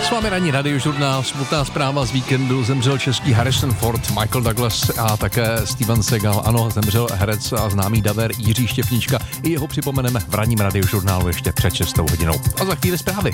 S vámi ranní radiožurnál, smutná zpráva z víkendu, zemřel český Harrison Ford, Michael Douglas a také Steven Seagal. Ano, zemřel herec a známý daver Jiří Štěpníčka. I jeho připomeneme v ranním radiožurnálu ještě před 6 hodinou. A za chvíli zprávy.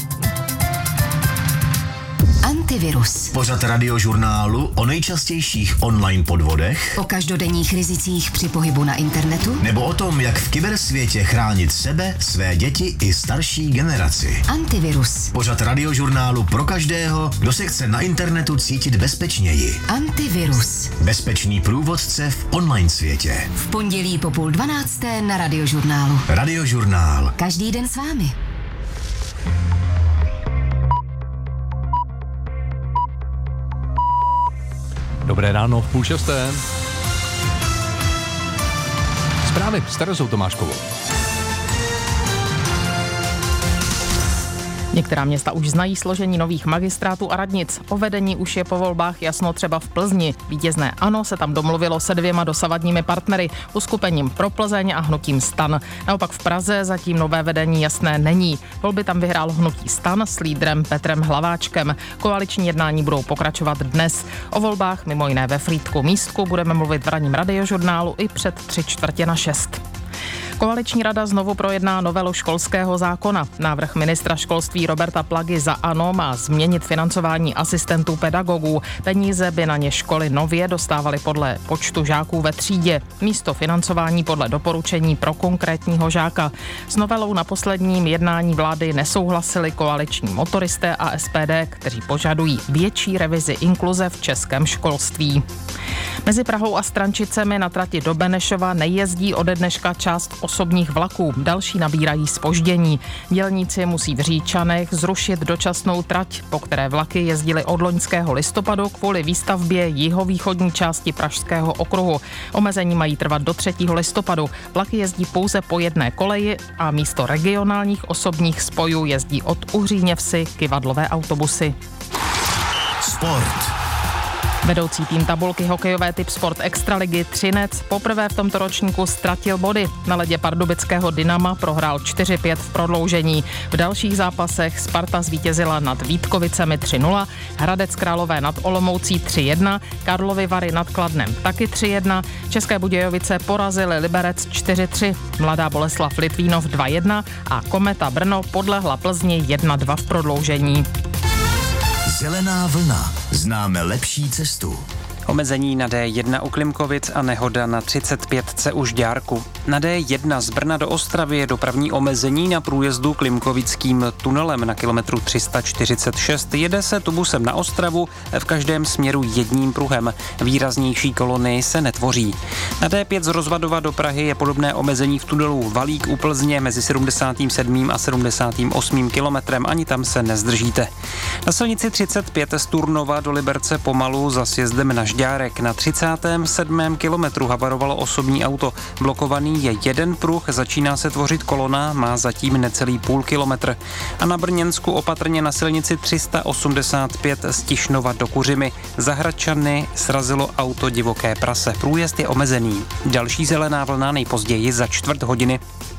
Antivirus. Pořad radiožurnálu o nejčastějších online podvodech, O každodenních rizicích při pohybu na internetu, nebo o tom, jak v kybersvětě chránit sebe, své děti i starší generaci. Antivirus. Pořad radiožurnálu pro každého, kdo se chce na internetu cítit bezpečněji. Antivirus. Bezpečný průvodce v online světě. V pondělí po 11:30 na radiožurnálu. Radiožurnál. Každý den s vámi. Dobré ráno v 5:30. Zprávy s Terezou Tomáškovou. Některá města už znají složení nových magistrátů a radnic. O vedení už je po volbách jasno třeba v Plzni. Vítězné ANO se tam domluvilo se 2 dosavadními partnery, uskupením Pro Plzeň a hnutím STAN. Naopak v Praze zatím nové vedení jasné není. Volby tam vyhrál hnutí STAN s lídrem Petrem Hlaváčkem. Koaliční jednání budou pokračovat dnes. O volbách mimo jiné ve Frýdku Místku budeme mluvit v ranním radiožurnálu i před 5:45. Koaliční rada znovu projedná novelu školského zákona. Návrh ministra školství Roberta Plagy za ANO má změnit financování asistentů pedagogů. Peníze by na ně školy nově dostávaly podle počtu žáků ve třídě, místo financování podle doporučení pro konkrétního žáka. S novelou na posledním jednání vlády nesouhlasili koaliční motoristé a SPD, kteří požadují větší revizi inkluze v českém školství. Mezi Prahou a Strančicemi na trati do Benešova nejezdí ode dneška část osobních vlaků. Další nabírají zpoždění. Dělníci musí v Říčanech zrušit dočasnou trať, po které vlaky jezdily od loňského listopadu kvůli výstavbě jihovýchodní části Pražského okruhu. Omezení mají trvat do 3. listopadu. Vlaky jezdí pouze po jedné koleji a místo regionálních osobních spojů jezdí od Uhříněvsi kyvadlové autobusy. Sport. Vedoucí tým tabulky hokejové typ Sport Extraligy Třinec poprvé v tomto ročníku ztratil body. Na ledě pardubického Dynama prohrál 4-5 v prodloužení. V dalších zápasech Sparta zvítězila nad Vítkovicemi 3-0, Hradec Králové nad Olomoucí 3-1, Karlovy Vary nad Kladnem taky 3-1, České Budějovice porazili Liberec 4-3, Mladá Boleslav Litvínov 2-1 a Kometa Brno podlehla Plzni 1-2 v prodloužení. Zelená vlna. Známe lepší cestu. Omezení na D1 u Klimkovic a nehoda na 35C u Žďárku. Na D1 z Brna do Ostravy je dopravní omezení na průjezdu Klimkovickým tunelem na kilometru 346. Jede se tubusem na Ostravu v každém směru jedním pruhem. Výraznější kolony se netvoří. Na D5 z Rozvadova do Prahy je podobné omezení v tunelu Valík u Plzně mezi 77. a 78. kilometrem. Ani tam se nezdržíte. Na silnici 35 z Turnova do Liberce pomalu za sjezdem na Žďárek. Na 37. kilometru havarovalo osobní auto. Blokovaný je jeden pruh, začíná se tvořit kolona, má zatím necelý půl kilometr. A na Brněnsku opatrně na silnici 385 z Tišnova do Kuřimy. Za Hradčany srazilo auto divoké prase. Průjezd je omezený. Další zelená vlna nejpozději za 4 hodiny.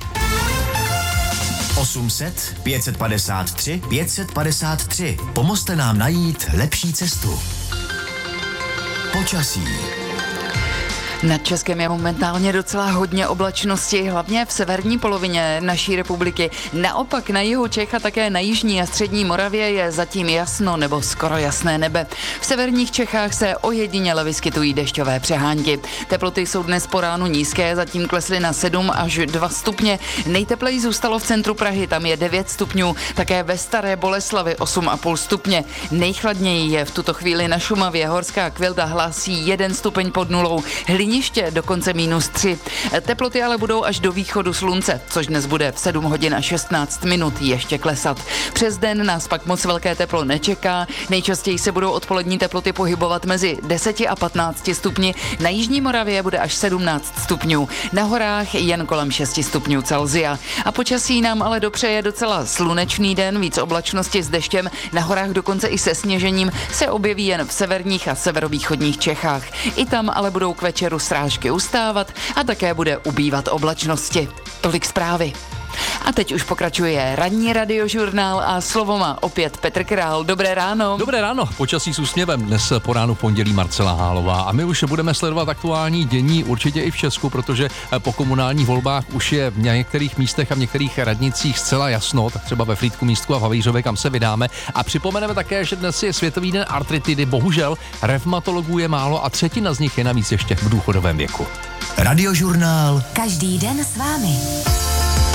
800 553 553. Pomozte nám najít lepší cestu. Počasí. Nad Českem je momentálně docela hodně oblačnosti, hlavně v severní polovině naší republiky. Naopak na jihu Čech a také na jižní a střední Moravě je zatím jasno nebo skoro jasné nebe. V severních Čechách se ojediněle vyskytují dešťové přehánky. Teploty jsou dnes po ránu nízké, zatím klesly na 7 až 2 stupně. Nejtepleji zůstalo v centru Prahy, tam je 9 stupňů, také ve Staré Boleslavi 8,5 stupně. Nejchladněji je v tuto chvíli na Šumavě, Horská Kvilda hlásí 1 stupeň pod nulou. Hliniště dokonce -3. Teploty ale budou až do východu slunce, což dnes bude v 7 hodin a 16 minut ještě klesat. Přes den nás pak moc velké teplo nečeká, nejčastěji se budou odpolední teploty pohybovat mezi 10 a 15 stupni, na jižní Moravě bude až 17 stupňů, na horách jen kolem 6 stupňů Celsia. A počasí nám ale dopřeje docela slunečný den, víc oblačnosti s deštěm, na horách dokonce i se sněžením se objeví jen v severních a severovýchodních Čechách. I tam ale budou k večeru srážky ustávat a také bude ubývat oblačnosti. Tolik zprávy. A teď už pokračuje ranní radiožurnál a slovo má opět Petr Král. Dobré ráno. Dobré ráno, počasí s úsměvem. Dnes po ránu pondělí Marcela Hálová a my už budeme sledovat aktuální dění určitě i v Česku, protože po komunálních volbách už je v některých místech a v některých radnicích zcela jasno, tak třeba ve Frýdku Místku a v Havířově, kam se vydáme. A připomeneme také, že dnes je Světový den artritidy. Bohužel revmatologů je málo a třetina z nich je navíc ještě v důchodovém věku. Radiožurnál. Každý den s vámi.